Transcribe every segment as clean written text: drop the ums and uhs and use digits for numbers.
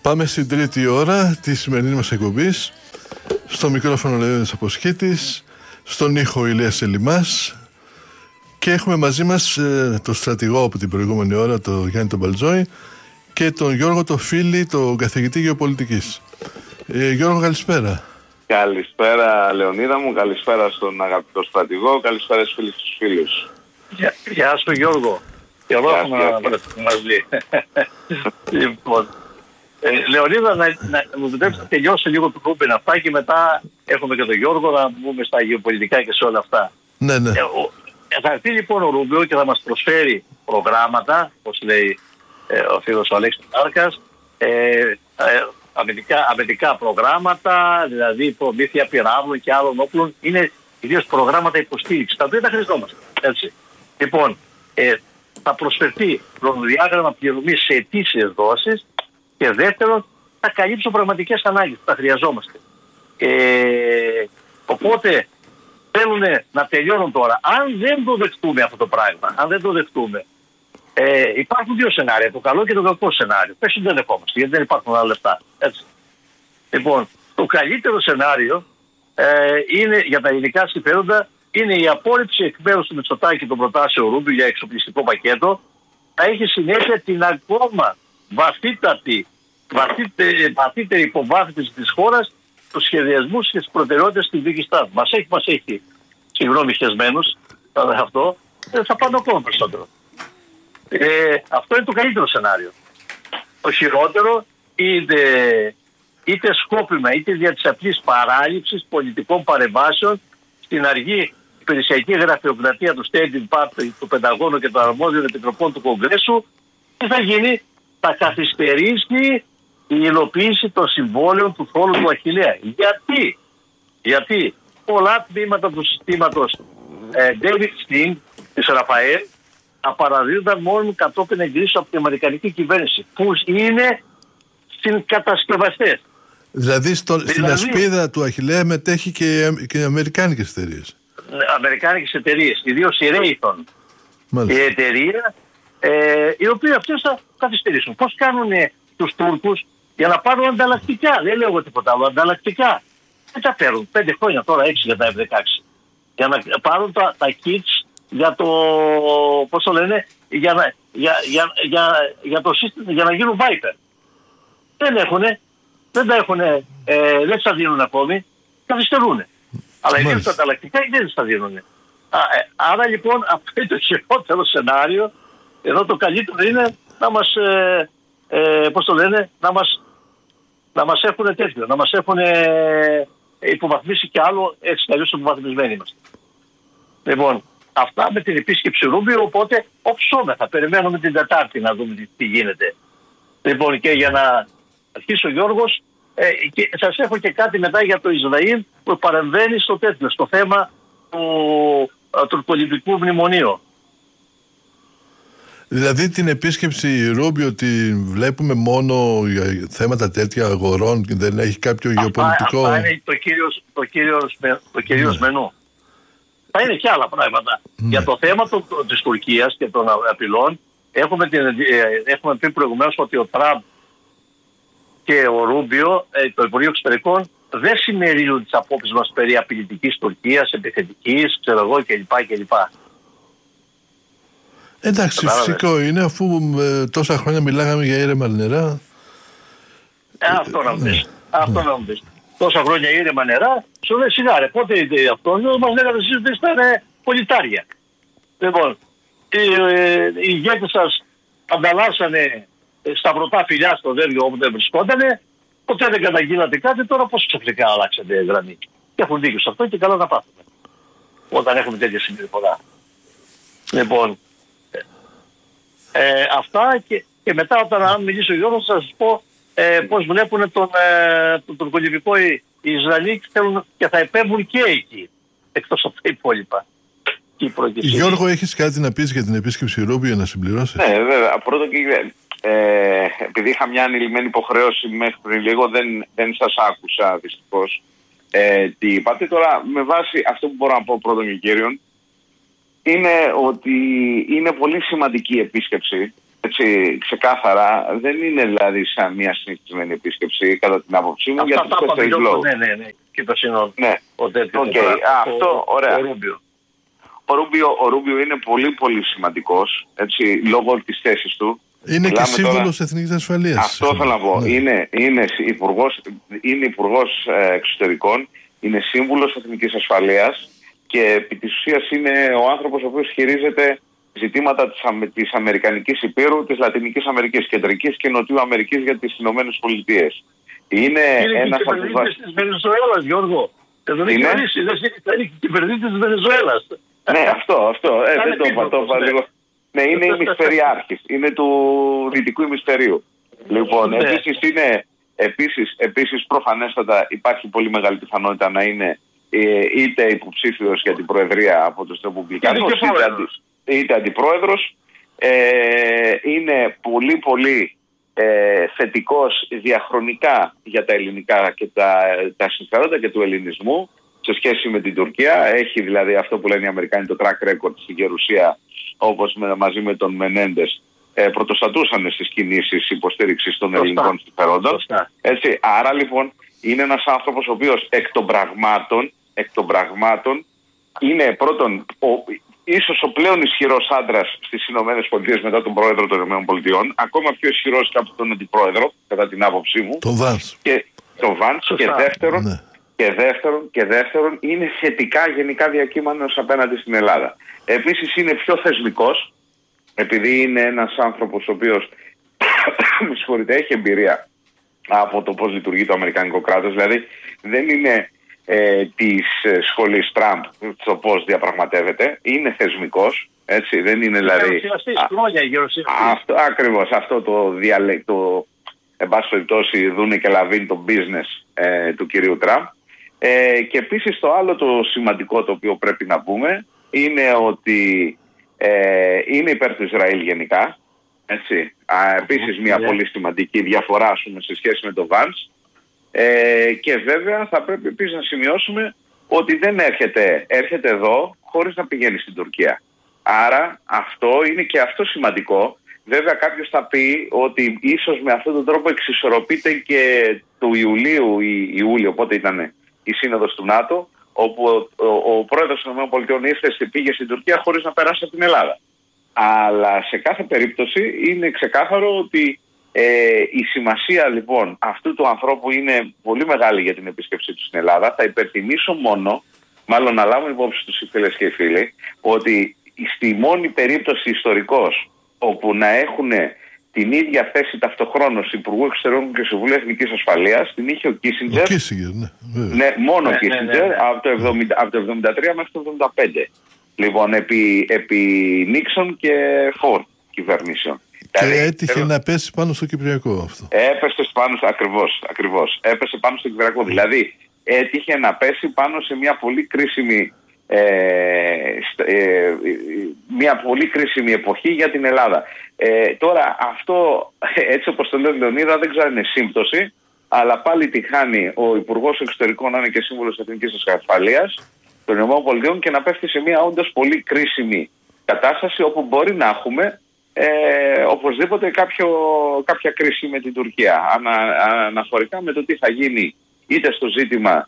Πάμε στην τρίτη ώρα της σημερινής μας εκπομπής. Στο μικρόφωνο Λεώνης Αποσχήτης, στον ήχο Ηλίας Σελιμάς, και έχουμε μαζί μας τον στρατηγό από την προηγούμενη ώρα, τον Γιάννη τον Μπαλτζόη, και τον Γιώργο το Φίλη, τον καθηγητή γεωπολιτικής. Γιώργο, καλησπέρα. Καλησπέρα Λεωνίδα μου, καλησπέρα στον αγαπητό στρατηγό, καλησπέρα στους φίλους τους φίλους. Γεια σου Γιώργο. Και εγώ έχουμε μαζί. Λοιπόν, Λεωνίδα, να μου επιτρέψετε να τελειώσω λίγο το κούπιν αυτά και μετά έχουμε και τον Γιώργο να μπούμε στα γεωπολιτικά και σε όλα αυτά. Ναι, ναι. Θα έρθει λοιπόν ο Ρούμπιο και θα μας προσφέρει προγράμματα, όπως λέει ο φίλος ο Αλέξης Τάρκας, αμυντικά προγράμματα, δηλαδή προμήθεια πυράβλων και άλλων όπλων, είναι ιδίως προγράμματα υποστήριξης, τα οποία τα χρειαζόμαστε. Έτσι. Λοιπόν, θα προσφερθεί χρονοδιάγραμμα πληρωμής σε αιτήσιες δόσεις και δεύτερον, θα καλύψουν πραγματικές ανάγκες που τα χρειαζόμαστε. Οπότε, θέλουν να τελειώνουν τώρα. Αν δεν το δεχτούμε αυτό το πράγμα, αν δεν το δεχτούμε, υπάρχουν δύο σενάρια, το καλό και το κακό σενάριο. Πες ότι δεν δεχόμαστε, γιατί δεν υπάρχουν άλλα λεφτά. Έτσι. Λοιπόν, το καλύτερο σενάριο είναι για τα ελληνικά συμφέροντα είναι η απόρριψη εκ μέρους του Μητσοτάκη των προτάσεων Ρούμπιου για εξοπλιστικό πακέτο. Θα έχει συνέχεια την ακόμα βαθύτερη υποβάθμιση της χώρας, τους σχεδιασμούς και τις προτεραιότητες της δικής στάδου. Μας έχει συγγνώμη χεσμένους, αυτό, θα πάνε ακόμα περισσότερο. Αυτό είναι το καλύτερο σενάριο. Το χειρότερο είτε σκόπιμα είτε δια της απλής παράληψης πολιτικών παρεμβάσεων στην αργή υπηρεσιακή γραφειοκρατία του State Department, του Πενταγώνου και των αρμόδιων επιτροπών του Κογκρέσου, τι θα γίνει? Θα καθυστερήσει η υλοποίηση των συμβόλαιων του θόλου του Αχιλλέα. Γιατί πολλά τμήματα του συστήματος David Sting της Ραφαέλ απαραδίδονταν μόνο κατόπιν εγκρίσεων από την Αμερικανική κυβέρνηση, που είναι κατασκευαστές. Δηλαδή στην ασπίδα του Αχιλλέα μετέχει και οι αμερικάνικες εταιρείες. Αμερικάνικες εταιρείες, ιδίως η Raytheon, η εταιρεία, οι οποίοι αυτές θα καθυστερήσουν. Πώς κάνουν τους Τούρκους για να πάρουν ανταλλακτικά? Δεν λέω εγώ τίποτα άλλο. Ανταλλακτικά. Δεν τα παίρνουν 5 χρόνια τώρα, 6 για τα F-16. Για να πάρουν τα kits για το, πώς το λένε, για το σύστημα, για να γίνουν Viper. Δεν τα δίνουν ακόμη, καθυστερούν. Αλλά οι τα ανταλλακτικά δεν τα δίνουν. Άρα λοιπόν αυτό είναι το χειρότερο σενάριο, ενώ το καλύτερο είναι να μας, να μας έχουν τέτοιο, να μας έχουν υποβαθμίσει κι άλλο, έτσι κι αλλιώς υποβαθμισμένοι είμαστε. Λοιπόν, αυτά με την επίσκεψη Ρούμπιου, οπότε θα περιμένουμε την Τετάρτη να δούμε τι γίνεται. Λοιπόν, και για να αρχίσει ο Γιώργος, και σας έχω και κάτι μετά για το Ισραήλ που παρεμβαίνει στο θέμα του πολιτικού μνημονίου. Δηλαδή την επίσκεψη Ρούμπιο τη βλέπουμε μόνο για θέματα τέτοια αγορών και δεν έχει κάποιο γεωπολιτικό? Αυτά είναι το κυρίως μενού. Θα είναι και άλλα πράγματα. Ναι. Για το θέμα της Τουρκίας και των απειλών έχουμε πει προηγουμένως ότι ο Τραμπ και ο Ρούμπιο, το Υπουργείο Εξωτερικών, δεν συμμερίζουν τις απόψεις μας περί απειλητικής Τουρκίας, επιθετικής, ξέρω εγώ κλπ. Εντάξει, φυσικό είναι, αφού τόσα χρόνια μιλάγαμε για ήρεμα νερά. Αυτό να μου πεις. Αυτό να μου πεις. Τόσα χρόνια ήρεμα νερά, σου λέει σιγά ρε, πότε είναι αυτό? Μας λέγανε εσείς ότι είστε πολιτάρια. Λοιπόν, οι ηγέτες σας ανταλλάσσανε σταυρωτά φιλιά στο Βέλγιο όπου δεν βρισκότανε, ποτέ δεν καταγγείλατε κάτι, τώρα πώς ξαφνικά αλλάξατε γραμμή? Και έχουν δίκιο σε αυτό και καλά να πάθουμε όταν έχουμε τέτοια συμπεριφορά. Λοιπόν, αυτά και μετά όταν μιλήσω ο Γιώργος θα σας πω πώς βλέπουν τον τουρκολιβικό οι Ισραηλοί και θα επέμβουν και εκεί, εκτός από τα υπόλοιπα. Γιώργο, έχεις κάτι να πεις για την επίσκεψη Ρούμπιο να συμπληρώσεις? Ναι, βέβαια. Πρώτον και επειδή είχα μια ανηλυμένη υποχρέωση μέχρι πριν λίγο, δεν σας άκουσα δυστυχώς. Τι είπατε τώρα, με βάση αυτό που μπορώ να πω πρώτον και κύριον, είναι ότι είναι πολύ σημαντική επίσκεψη, Έτσι, ξεκάθαρα, δεν είναι δηλαδή σαν μια συνηθισμένη επίσκεψη, κατά την άποψή μου, για τους 4 λόγους. Ναι. Και το συγγνώμη. Ναι. Αυτό, ωραία. Ο Ρούμπιο είναι πολύ πολύ σημαντικός, έτσι, λόγω της θέσης του. Είναι και σύμβουλος Εθνικής Ασφαλείας. Αυτό θέλω να πω. Ναι. Είναι υπουργός εξωτερικών, είναι σύμβουλος Εθνικής Ασφαλείας και επί της ουσίας είναι ο άνθρωπος ο οποίος χειρίζεται ζητήματα της Αμερικανικής Υπήρου, της Λατινικής Αμερικής, Κεντρικής και Νοτιού Αμερικής για τις Ηνωμένες Πολιτείες. Είναι ένας από τους βασικούς της Βενεζουέλας, Γιώργο. Εδώ είναι κυβερνήτης της Βενεζουέλας. Ναι, αυτό. Δεν το είπα λίγο. Ναι, είναι ημισφαιριάρχης. Είναι του δυτικού ημισφαιρίου. Λοιπόν, επίσης προφανέστατα υπάρχει πολύ μεγάλη πιθανότητα να είναι είτε υποψήφιος για την Προεδρία από τους Ρεπουμπλικάνους, είτε αντιπρόεδρος. Είναι πολύ πολύ θετικός διαχρονικά για τα ελληνικά και τα συμφέροντα και του ελληνισμού σε σχέση με την Τουρκία. Έχει δηλαδή αυτό που λένε οι Αμερικάνοι το track record στην Γερουσία, όπως μαζί με τον Μενέντες πρωτοστατούσαν στις κινήσεις υποστήριξης των ελληνικών συμφερόντων. Έτσι, άρα λοιπόν είναι ένας άνθρωπος ο οποίος εκ των πραγμάτων είναι πρώτον ίσως ο πλέον ισχυρός άντρας στις Ηνωμένες Πολιτείες μετά τον πρόεδρο των Ηνωμένων Πολιτειών, ακόμα πιο ισχυρός από τον αντιπρόεδρο, κατά την άποψή μου. Τον Βάνς. Και δεύτερον, είναι θετικά γενικά διακείμενος απέναντι στην Ελλάδα. Επίσης είναι πιο θεσμικός, επειδή είναι ένας άνθρωπος ο οποίος έχει εμπειρία από το πώς λειτουργεί το αμερικανικό κράτος. Δηλαδή δεν είναι της σχολής Τραμπ στο πώς διαπραγματεύεται, είναι θεσμικός, έτσι, δεν είναι δηλαδή... Ακριβώς, αυτό το διαλέκτο, εν πάση περιπτώσει, Δούνε και Λαβίν, το business του κυρίου Τραμπ. Και επίσης το άλλο το σημαντικό το οποίο πρέπει να πούμε είναι ότι είναι υπέρ του Ισραήλ γενικά, έτσι. Επίσης μια πολύ σημαντική διαφορά σε σχέση με το Vance. Και βέβαια θα πρέπει επίσης να σημειώσουμε ότι δεν έρχεται εδώ χωρίς να πηγαίνει στην Τουρκία. Άρα αυτό είναι και αυτό σημαντικό. Βέβαια κάποιος θα πει ότι ίσως με αυτόν τον τρόπο εξισορροπείται και του Ιούλιο, οπότε ήταν η σύνοδος του ΝΑΤΟ, όπου ο πρόεδρος των ΗΠΑ πήγε στην Τουρκία χωρίς να περάσει από την Ελλάδα. Αλλά σε κάθε περίπτωση είναι ξεκάθαρο ότι η σημασία λοιπόν αυτού του ανθρώπου είναι πολύ μεγάλη για την επίσκεψή του στην Ελλάδα. Θα υπενθυμίσω μάλλον να λάβουν υπόψη τους οι φίλες και οι φίλοι, ότι στη μόνη περίπτωση ιστορικός όπου να έχουν την ίδια θέση ταυτοχρόνως Υπουργού Εξωτερικών και Συμβουλίου Εθνικής Ασφαλείας, την είχε ο Κίσιντζερ. Ναι, μόνο ο Κίσιντζερ, από το 1973 μέχρι το 1975. Λοιπόν, επί Νίξον και Φόρντ κυβερνήσεων. Και έτυχε να πέσει πάνω στο Κυπριακό αυτό. Έπεσε πάνω, ακριβώς. Έπεσε πάνω στο Κυπριακό. Δηλαδή, έτυχε να πέσει πάνω σε μια πολύ κρίσιμη εποχή για την Ελλάδα. Τώρα αυτό, έτσι όπως το λέει ο Λεωνίδα, δεν ξέρω αν είναι σύμπτωση, αλλά πάλι τη χάνει ο Υπουργός Εξωτερικών να είναι και Σύμβουλος Εθνικής Ασφαλείας των ΗΠΑ και να πέφτει σε μια όντως πολύ κρίσιμη κατάσταση όπου μπορεί να έχουμε οπωσδήποτε κάποια κρίση με την Τουρκία αναφορικά με το τι θα γίνει είτε στο ζήτημα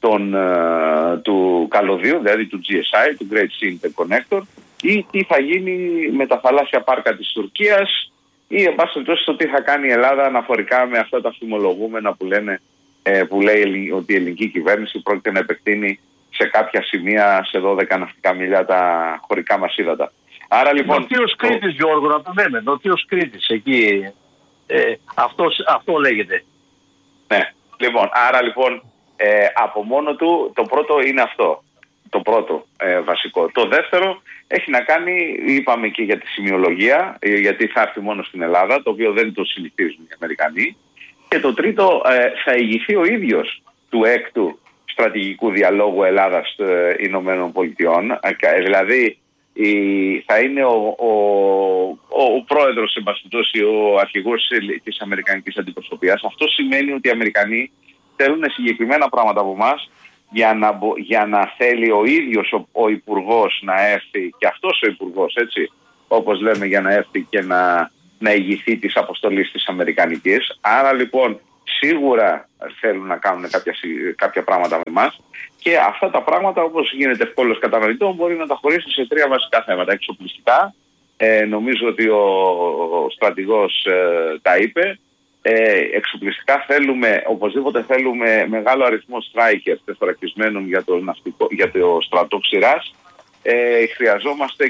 του καλωδίου, δηλαδή του GSI, του Great Sea Interconnector, ή τι θα γίνει με τα θαλάσσια πάρκα της Τουρκίας, ή εν πάση περιπτώσει το τι θα κάνει η Ελλάδα αναφορικά με αυτά τα φημολογούμενα που λέει ότι η ελληνική κυβέρνηση πρόκειται να επεκτείνει σε κάποια σημεία σε 12 ναυτικά μίλια τα χωρικά μας ύδατα. Άρα λοιπόν... Νοτίος Κρήτης, Γιώργο, να το λέμε. Νοτίος Κρήτης, εκεί. Αυτό λέγεται. Ναι. Λοιπόν, άρα λοιπόν από μόνο του το πρώτο είναι αυτό. Το πρώτο βασικό. Το δεύτερο έχει να κάνει, είπαμε και για τη σημειολογία, γιατί θα έρθει μόνο στην Ελλάδα, το οποίο δεν το συνηθίζουν οι Αμερικανοί. Και το τρίτο, θα ηγηθεί ο ίδιος του έκτου στρατηγικού διαλόγου Ελλάδας Ηνωμένων Πολιτειών. Δηλαδή θα είναι ο πρόεδρος, σε πάση ο αρχηγός της Αμερικανικής Αντιπροσωπείας. Αυτό σημαίνει ότι οι Αμερικανοί θέλουν συγκεκριμένα πράγματα από εμάς για να θέλει ο ίδιος ο Υπουργός να έρθει, και αυτός ο Υπουργός, έτσι, όπως λέμε, για να έρθει και να να ηγηθεί της αποστολής της Αμερικανικής. Άρα λοιπόν σίγουρα θέλουν να κάνουν κάποια πράγματα με εμάς, και αυτά τα πράγματα, όπως γίνεται ευκόλως κατανοητό, μπορεί να τα χωρίσουν σε 3 βασικά θέματα. Εξοπλιστικά, νομίζω ότι ο στρατηγός τα είπε. Εξοπλιστικά οπωσδήποτε θέλουμε μεγάλο αριθμό striker τεθωρακισμένων για το στρατό ξηράς. Χρειαζόμαστε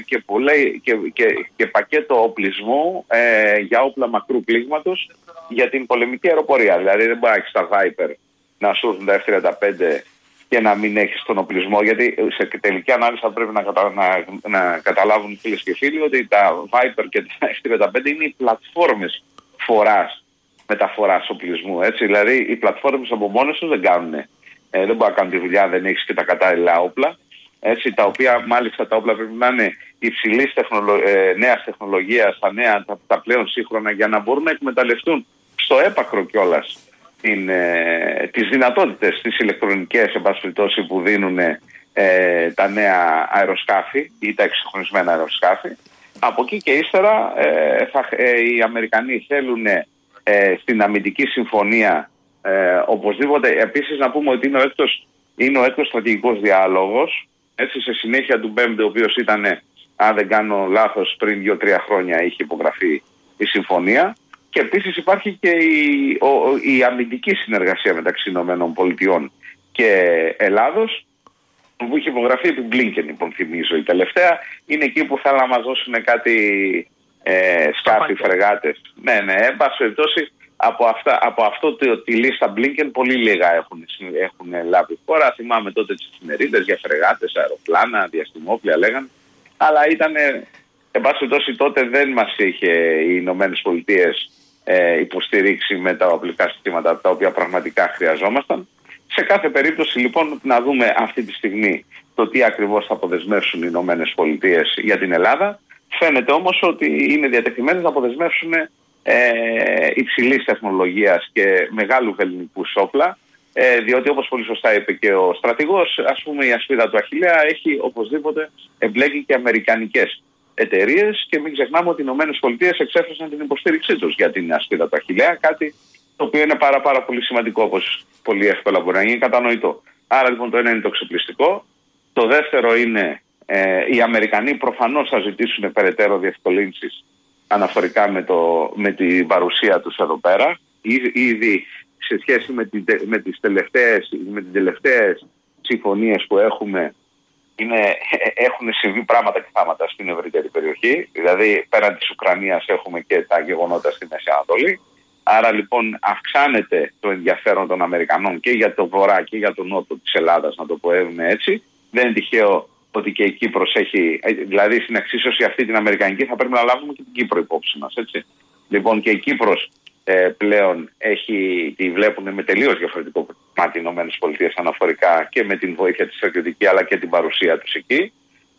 και πακέτο οπλισμού για όπλα μακρού πλήγματος για την πολεμική αεροπορία. Δηλαδή δεν μπορεί να έχεις τα Viper να σου έρθουν τα F-35 και να μην έχεις τον οπλισμό, γιατί σε τελική ανάλυση θα πρέπει να καταλάβουν οι φίλες και φίλοι ότι τα Viper και τα F-35 είναι οι πλατφόρμες μεταφοράς οπλισμού. Έτσι. Δηλαδή οι πλατφόρμες από μόνες τους δεν μπορεί να κάνουν τη δουλειά, δεν έχεις και τα κατάλληλα όπλα. Έτσι, τα οποία μάλιστα τα όπλα πρέπει να είναι υψηλής νέας τεχνολογίας, τα πλέον σύγχρονα, για να μπορούν να εκμεταλλευτούν στο έπακρο κιόλας τις δυνατότητες, τις ηλεκτρονικές εν πάση περιπτώσει, που δίνουν τα νέα αεροσκάφη ή τα εξυγχρονισμένα αεροσκάφη. Από εκεί και ύστερα οι Αμερικανοί θέλουν στην αμυντική συμφωνία οπωσδήποτε. Επίσης να πούμε ότι είναι ο έκτος στρατηγικός διάλογος, έτσι, σε συνέχεια του 5ου, ο οποίος ήταν, αν δεν κάνω λάθος, πριν 2-3 χρόνια είχε υπογραφεί η συμφωνία. Και επίσης υπάρχει και η αμυντική συνεργασία μεταξύ ΗΠΑ και Ελλάδος, που είχε υπογραφεί επί Μπλίνκεν, θυμίζω. Η τελευταία είναι εκεί που θέλουν να μας δώσουν κάτι σκάφη, φρεγάτες. Ναι, εν πάση περιπτώσει, από τη λίστα Μπλίνκεν πολύ λίγα έχουν λάβει χώρα. Θυμάμαι τότε τις εφημερίδες για φρεγάτες, αεροπλάνα, διαστημόπλια λέγανε. Αλλά ήταν, εν πάση περιπτώσει, τότε δεν μας είχε οι Ηνωμένες Πολιτείες υποστηρίξει με τα οπλικά συστήματα τα οποία πραγματικά χρειαζόμασταν. Σε κάθε περίπτωση λοιπόν να δούμε αυτή τη στιγμή το τι ακριβώς θα αποδεσμεύσουν οι Ηνωμένες Πολιτείες για την Ελλάδα. Φαίνεται όμως ότι είναι διατεθειμένες να αποδεσμεύσουν υψηλής τεχνολογίας και μεγάλου βελληνικούς όπλα, διότι όπως πολύ σωστά είπε και ο στρατηγός, ας πούμε η ασπίδα του Αχιλλέα έχει οπωσδήποτε εμπλέκει και αμερικανικές εταιρείες, και μην ξεχνάμε ότι οι Ηνωμένες Πολιτείες εξέφρασαν την υποστήριξή τους για την ασπίδα του Αχιλλέα, κάτι το οποίο είναι πάρα πολύ σημαντικό, όπως πολύ εύκολα μπορεί να γίνει κατανοητό. Άρα λοιπόν το ένα είναι το εξοπλιστικό. Το δεύτερο είναι οι Αμερικανοί προφανώς θα ζητήσουν περαιτέρω διευκολύνσεις αναφορικά με την παρουσία τους εδώ πέρα. Ήδη σε σχέση με τις τελευταίες συμφωνίες που έχουμε, έχουν συμβεί πράγματα και θάματα στην ευρύτερη περιοχή. Δηλαδή πέραν της Ουκρανίας έχουμε και τα γεγονότα στη Μέση Ανατολή. Άρα λοιπόν αυξάνεται το ενδιαφέρον των Αμερικανών και για το βορρά και για το νότο της Ελλάδας, να το πω έτσι. Δεν είναι τυχαίο ότι και η Κύπρος έχει, δηλαδή στην εξίσωση αυτή την αμερικανική θα πρέπει να λάβουμε και την Κύπρο υπόψη μας, έτσι. Λοιπόν, και η Κύπρος πλέον τη βλέπουν με τελείως διαφορετικό μάτι οι ΗΠΑ αναφορικά και με την βοήθεια της στρατιωτική αλλά και την παρουσία τους εκεί.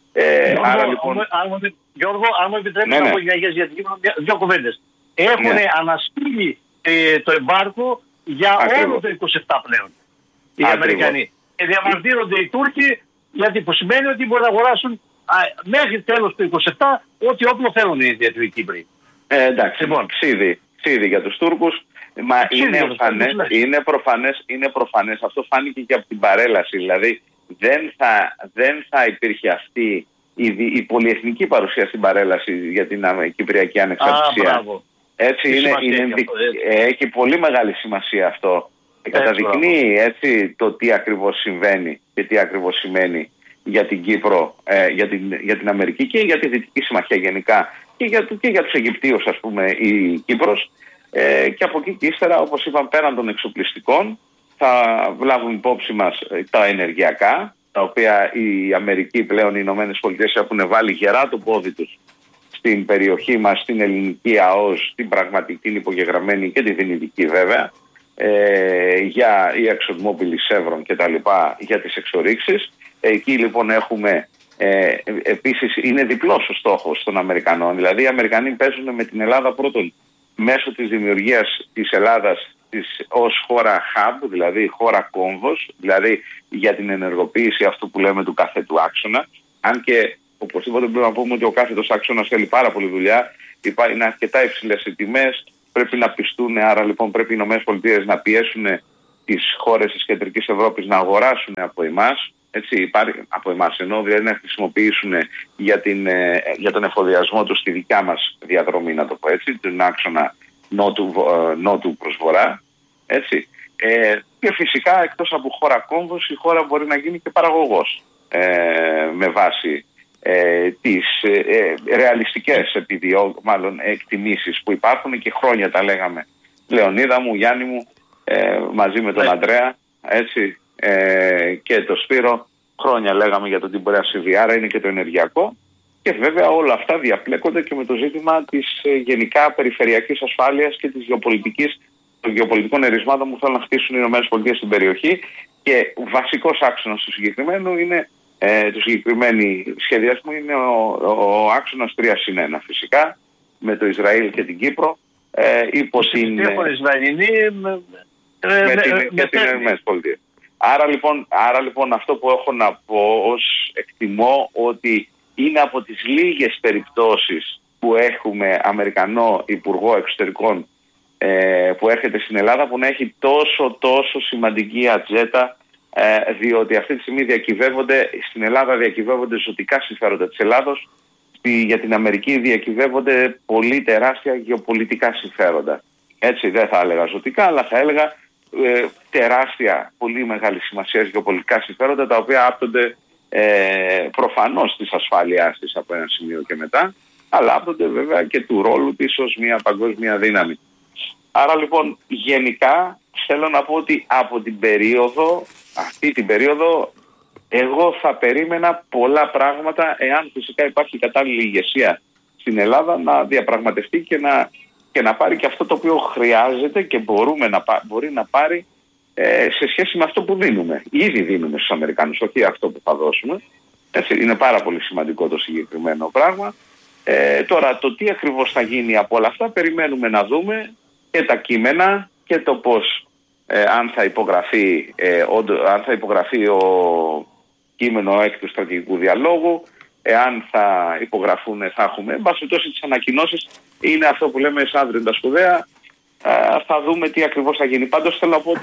Γιώργο, αν μου επιτρέπεις να πω για δύο κουβέντες. Έχουν αναστείλει το εμπάρκο για όλο το 27 πλέον οι Αμερικανοί. Και διαμαρτύρονται οι Τούρκοι, γιατί που σημαίνει ότι μπορούν να αγοράσουν μέχρι τέλος του 27 ό,τι όπλο θέλουν οι Κύπροι. Εντάξει, λοιπόν, ξύδι για τους Τούρκους. Μα είναι προφανές. Αυτό φάνηκε και από την παρέλαση. Δηλαδή δεν θα υπήρχε αυτή η πολυεθνική παρουσία στην παρέλαση για την Κυπριακή ανεξαρτησία. Έτσι έχει πολύ μεγάλη σημασία αυτό. Καταδεικνύει έτσι το τι ακριβώς συμβαίνει και τι ακριβώς σημαίνει για την Κύπρο, για την Αμερική και για τη Δυτική Συμμαχία γενικά και για τους Αιγυπτίους, ας πούμε, η Κύπρος. Και από εκεί και ύστερα, όπως είπαμε, πέραν των εξοπλιστικών θα βλάβουν υπόψη μας τα ενεργειακά, τα οποία η Αμερική πλέον, οι Ηνωμένες Πολιτείες έχουν βάλει γερά το πόδι τους στην περιοχή μας, στην ελληνική ΑΟΣ, την πραγματική, την υπογεγραμμένη και τη δυνητική βέβαια, για η ExxonMobil, Chevron και τα λοιπά, για τις εξορίξεις. Εκεί λοιπόν έχουμε επίσης, είναι διπλός ο στόχος των Αμερικανών. Δηλαδή οι Αμερικανοί παίζουν με την Ελλάδα πρώτον μέσω της δημιουργίας της Ελλάδας ως χώρα hub, δηλαδή χώρα κόμβος, δηλαδή για την ενεργοποίηση αυτού που λέμε του κάθετου άξονα. Αν και οπωσδήποτε πρέπει να πούμε ότι ο κάθετος άξονας θέλει πάρα πολύ δουλειά, είναι αρκετά υψηλές οι τιμές, πρέπει να πιστούν, άρα λοιπόν πρέπει οι ΗΠΑ να πιέσουν τις χώρες της Κεντρικής Ευρώπης να αγοράσουν από εμάς. Έτσι, από εμάς ενώ δηλαδή να χρησιμοποιήσουν για τον εφοδιασμό τους στη δικιά μας διαδρομή, να το πω έτσι, τον άξονα νότου προς βορρά. Έτσι. Και φυσικά εκτός από χώρα κόμβος, η χώρα μπορεί να γίνει και παραγωγός με βάση τις ρεαλιστικές εκτιμήσεις που υπάρχουν και χρόνια τα λέγαμε. Λεωνίδα μου, Γιάννη μου, μαζί με τον Ανδρέα, έτσι, και το Σπύρο, χρόνια λέγαμε για το τι μπορεί να συμβεί. Άρα είναι και το ενεργειακό και βέβαια όλα αυτά διαπλέκονται και με το ζήτημα της γενικά περιφερειακής ασφάλειας και της των γεωπολιτικών ερισμάτων που θέλουν να χτίσουν οι ΗΠΑ στην περιοχή. Και βασικός άξονας του συγκεκριμένου σχεδιασμού είναι ο άξονας 3+1 φυσικά, με το Ισραήλ και την Κύπρο, υπό την ΗΠΑ. Άρα λοιπόν αυτό που έχω να πω ως εκτιμώ ότι είναι από τις λίγες περιπτώσεις που έχουμε Αμερικανό Υπουργό Εξωτερικών που έρχεται στην Ελλάδα που να έχει τόσο σημαντική ατζέντα, διότι αυτή τη στιγμή στην Ελλάδα διακυβεύονται ζωτικά συμφέροντα της Ελλάδος, για την Αμερική διακυβεύονται πολύ τεράστια γεωπολιτικά συμφέροντα. Έτσι δεν θα έλεγα ζωτικά, αλλά θα έλεγα τεράστια, πολύ μεγάλη σημασία γεωπολιτικά συμφέροντα, τα οποία άπτονται προφανώς της ασφάλειάς της από ένα σημείο και μετά, αλλά άπτονται βέβαια και του ρόλου της ως μια παγκόσμια δύναμη. Άρα λοιπόν γενικά θέλω να πω ότι από αυτή την περίοδο εγώ θα περίμενα πολλά πράγματα, εάν φυσικά υπάρχει κατάλληλη ηγεσία στην Ελλάδα να διαπραγματευτεί και να πάρει και αυτό το οποίο χρειάζεται και μπορεί να πάρει σε σχέση με αυτό που δίνουμε. Ήδη δίνουμε στους Αμερικάνους, όχι αυτό που θα δώσουμε. Έτσι, είναι πάρα πολύ σημαντικό το συγκεκριμένο πράγμα. Τώρα το τι ακριβώς θα γίνει από όλα αυτά περιμένουμε να δούμε και τα κείμενα και το πώς αν θα υπογραφεί ο κείμενο έκτου στρατηγικού διαλόγου, εάν θα υπογραφούν, θα έχουμε. Εν πάση περιπτώσει τις ανακοινώσεις είναι αυτό που λέμε σαν άδρυντα σπουδαία. Θα δούμε τι ακριβώς θα γίνει. Πάντως θέλω να πω ότι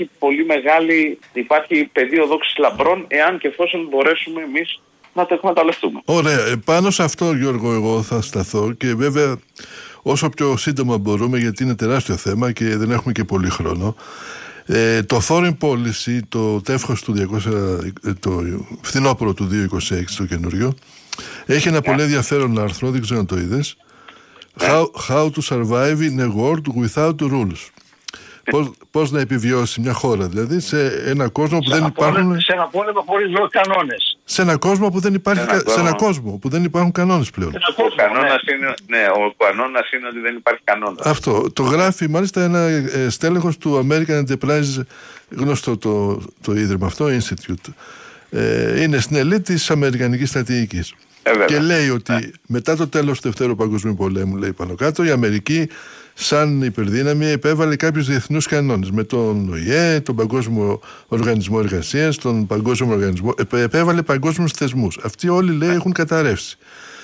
υπάρχει πεδίο δόξης λαμπρών, εάν και εφόσον μπορέσουμε εμείς να το εκμεταλλευτούμε. Ωραία. Πάνω σε αυτό, Γιώργο, εγώ θα σταθώ και βέβαια όσο πιο σύντομα μπορούμε, γιατί είναι τεράστιο θέμα και δεν έχουμε και πολύ χρόνο. Το Foreign Policy, το τεύχος του το φθινόπωρο του 2026, το καινούριο, έχει ένα πολύ ενδιαφέρον άρθρο, δεν ξέρω αν το είδες. How to survive in a world without rules. Πώς να επιβιώσει μια χώρα, δηλαδή, σε ένα κόσμο που δεν υπάρχουν. Σε ένα πόλεμο χωρίς κανόνες. Σε ένα κόσμο που δεν υπάρχει. Σε ένα κόσμο που δεν υπάρχουν κανόνες πλέον. Ο κανόνας είναι ότι δεν υπάρχει κανόνας. Αυτό. Το γράφει μάλιστα ένα στέλεχος του American Enterprise, γνωστό το ίδρυμα αυτό, Institute. Είναι στην ελίτ της Αμερικανικής στρατηγικής. Και λέει ότι μετά το τέλος του Δευτέρου Παγκοσμίου Πολέμου, λέει πάνω κάτω, η Αμερική σαν υπερδύναμη επέβαλε κάποιους διεθνούς κανόνες με τον ΟΗΕ, τον Παγκόσμιο Οργανισμό Εργασίας, τον Παγκόσμιο Οργανισμό, επέβαλε παγκόσμιους θεσμούς. Αυτοί όλοι, λέει, έχουν καταρρεύσει.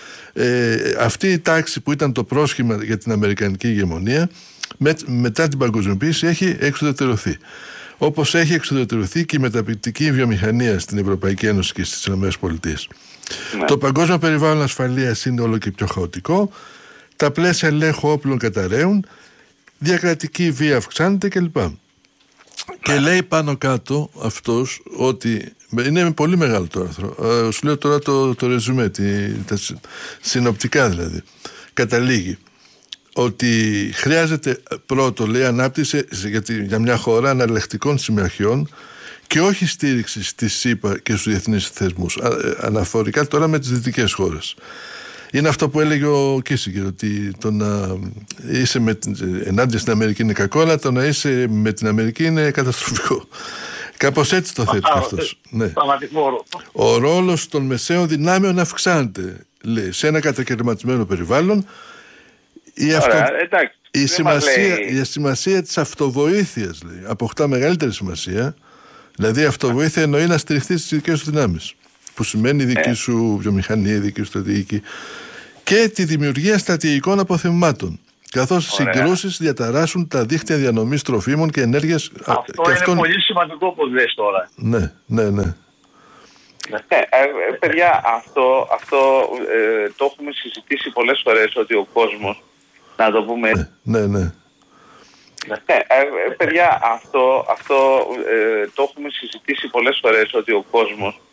Αυτή η τάξη που ήταν το πρόσχημα για την αμερικανική ηγεμονία μετά την παγκοσμιοποίηση έχει εξουδετερωθεί. Όπως έχει εξουδετερωθεί και η μεταποιητική βιομηχανία στην Ευρωπαϊκή Ένωση και στις ΗΠΑ. Το παγκόσμιο περιβάλλον ασφαλείας είναι όλο και πιο χαοτικό. Τα πλαίσια ελέγχου όπλων καταραίουν, διακρατική βία αυξάνεται κλπ. Και λέει πάνω κάτω αυτός ότι είναι πολύ μεγάλο το άρθρο. Σου λέω τώρα το ρεζουμέ, τα συνοπτικά δηλαδή. Καταλήγει ότι χρειάζεται πρώτο, λέει, ανάπτυξη για μια χώρα αναλλακτικών συμμαχιών και όχι στήριξη στη ΣΥΠΑ και στους διεθνείς θεσμούς. Αναφορικά τώρα με τις δυτικές χώρες. Είναι αυτό που έλεγε ο Κίσιγκερ, ότι το να είσαι ενάντια στην Αμερική είναι κακό, αλλά το να είσαι με την Αμερική είναι καταστροφικό. Κάπως έτσι το θέτει αυτός. Ναι. Ο ρόλος των μεσαίων δυνάμεων αυξάνεται, λέει, σε ένα κατακαιρματισμένο περιβάλλον. Η σημασία της αυτοβοήθειας, λέει, αποκτά μεγαλύτερη σημασία. Δηλαδή η αυτοβοήθεια εννοεί να στηριχθεί στις δικές σου δυνάμεις, που σημαίνει η δική σου βιομηχανία, η δική σου στρατηγική. και τη δημιουργία στρατηγικών αποθεμάτων, καθώς οι συγκρούσεις διαταράσσουν τα δίκτυα διανομής τροφίμων και ενέργειας. Αυτό είναι πολύ σημαντικό που λες τώρα. Ναι. Παιδιά, αυτό το έχουμε συζητήσει πολλές φορές, ότι ο κόσμος, να το πούμε... Ναι. Παιδιά, αυτό το έχουμε συζητήσει πολλές φορές, ότι ο κόσμος,